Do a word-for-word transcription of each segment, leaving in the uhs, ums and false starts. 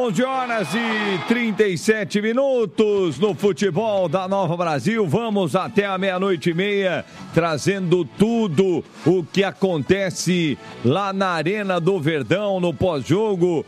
onze horas e trinta e sete minutos no futebol da Nova Brasil. Vamos até a meia-noite e meia, trazendo tudo o que acontece lá na Arena do Verdão, no pós-jogo,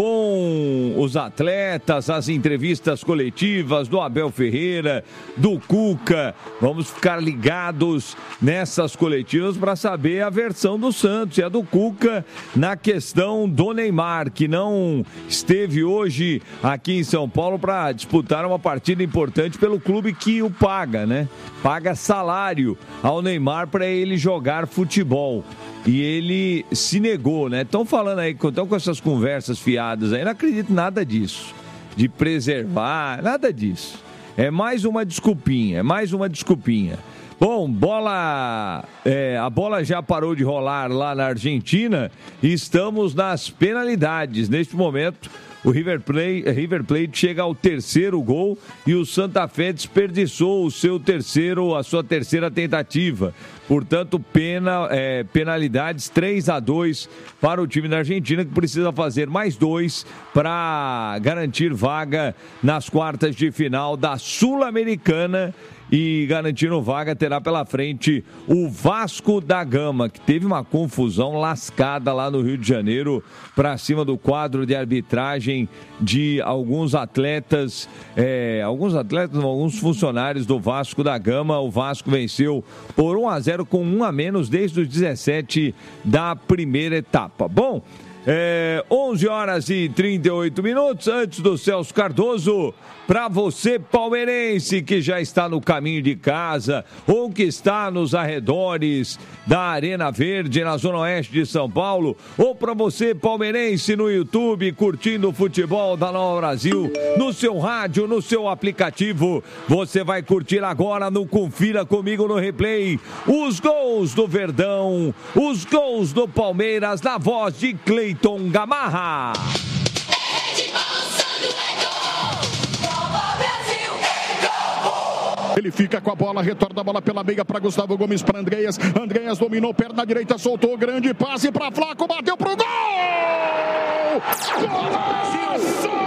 com os atletas, as entrevistas coletivas do Abel Ferreira, do Cuca. Vamos ficar ligados nessas coletivas para saber a versão do Santos e a do Cuca na questão do Neymar, que não esteve hoje aqui em São Paulo para disputar uma partida importante pelo clube que o paga, né? Paga salário ao Neymar para ele jogar futebol. E ele se negou, né? Estão falando aí, estão com essas conversas fiadas aí, não acredito nada disso. De preservar, nada disso. É mais uma desculpinha, é mais uma desculpinha. Bom, bola, é, a bola já parou de rolar lá na Argentina e estamos nas penalidades. Neste momento, o River Plate, River Plate chega ao terceiro gol e o Santa Fé desperdiçou o seu terceiro, a sua terceira tentativa. Portanto, pena, é, penalidades três a dois para o time da Argentina, que precisa fazer mais dois para garantir vaga nas quartas de final da Sul-Americana. E garantindo vaga, terá pela frente o Vasco da Gama, que teve uma confusão lascada lá no Rio de Janeiro para cima do quadro de arbitragem de alguns atletas, é, alguns atletas, não, alguns funcionários do Vasco da Gama. O Vasco venceu por um a zero com um a menos desde os dezessete da primeira etapa. Bom, é, onze horas e trinta e oito minutos antes do Celso Cardoso. Para você, palmeirense, que já está no caminho de casa ou que está nos arredores da Arena Verde, na Zona Oeste de São Paulo, ou para você, palmeirense, no YouTube, curtindo o futebol da Nova Brasil, no seu rádio, no seu aplicativo, você vai curtir agora no Confira Comigo no Replay os gols do Verdão, os gols do Palmeiras, na voz de Cleiton Gamarra. Ele fica com a bola, retorna a bola pela meia para Gustavo Gomes, para Andreas. Andreas dominou, perna direita, soltou, grande passe para Flaco, bateu pro gol! Golaço!